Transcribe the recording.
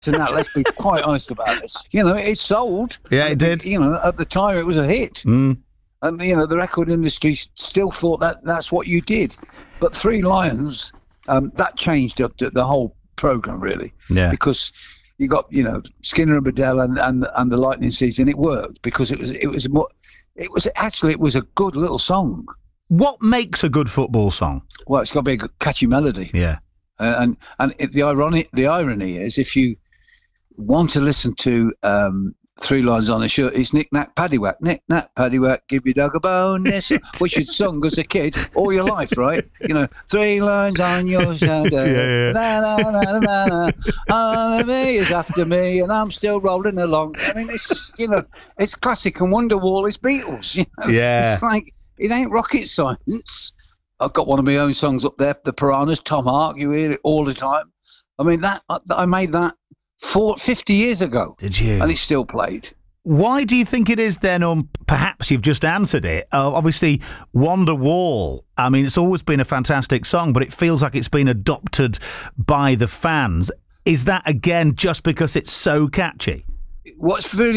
And that, let's be quite honest about this. You know, it sold. Yeah, it did. You know, at the time it was a hit. Mm. And, you know, the record industry still thought that's what you did. But Three Lions, that changed the whole program, really. Yeah. Because you got, you know, Skinner and Bedell and the Lightning Seeds, and it worked because it was a good little song. What makes a good football song? Well, it's got to be a good, catchy melody. Yeah. The irony is, if you want to listen to Three Lines on a Shirt, it's Knick Knack Paddywhack. Knick Knack Paddywhack, give your dog a bone. Which you'd sung as a kid all your life, right? You know, 3 lines on your shirt. Yeah. All of me is after me, and I'm still rolling along. I mean, it's, you know, it's classic and Wonderwall is Beatles. You know? Yeah. It's like, it ain't rocket science. I've got one of my own songs up there, The Piranhas, Tom Hark, you hear it all the time. I mean, I made that 50 years ago. Did you? And it's still played. Why do you think it is then, perhaps you've just answered it, obviously Wonderwall, I mean, it's always been a fantastic song, but it feels like it's been adopted by the fans. Is that, again, just because it's so catchy? What's really